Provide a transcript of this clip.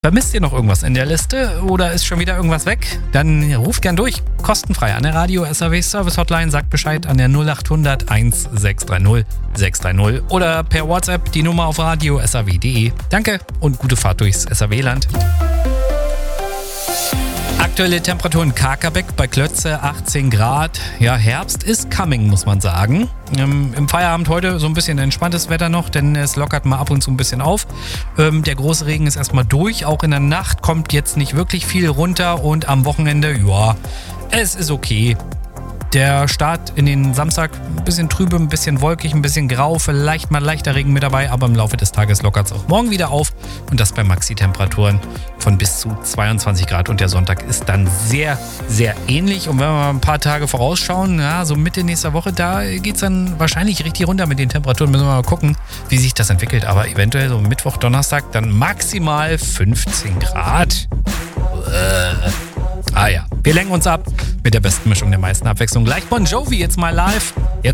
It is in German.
Vermisst ihr noch irgendwas in der Liste oder ist schon wieder irgendwas weg? Dann ruft gern durch, kostenfrei an der Radio SAW Service Hotline, sagt Bescheid an der 0800 1630 630 oder per WhatsApp die Nummer auf radio.saw.de. Danke und gute Fahrt durchs SAW-Land. Aktuelle Temperaturen Kakerbeck bei Klötze 18 Grad. Ja, Herbst ist coming, muss man sagen. Im Feierabend heute so ein bisschen entspanntes Wetter noch, denn es lockert mal ab und zu ein bisschen auf. Der große Regen ist erstmal durch. Auch in der Nacht kommt jetzt nicht wirklich viel runter und am Wochenende, ja, es ist okay. Der Start in den Samstag ein bisschen trübe, ein bisschen wolkig, ein bisschen grau, vielleicht mal leichter Regen mit dabei, aber im Laufe des Tages lockert es auch morgen wieder auf und das bei Maxi-Temperaturen von bis zu 22 Grad und der Sonntag ist dann sehr, sehr ähnlich. Und wenn wir mal ein paar Tage vorausschauen, ja, so Mitte nächster Woche, da geht es dann wahrscheinlich richtig runter mit den Temperaturen. Müssen wir mal gucken, wie sich das entwickelt, aber eventuell so Mittwoch, Donnerstag dann maximal 15 Grad. Ah ja, wir lenken uns ab mit der besten Mischung der meisten Abwechslung. Gleich Bon Jovi, jetzt mal live. Jetzt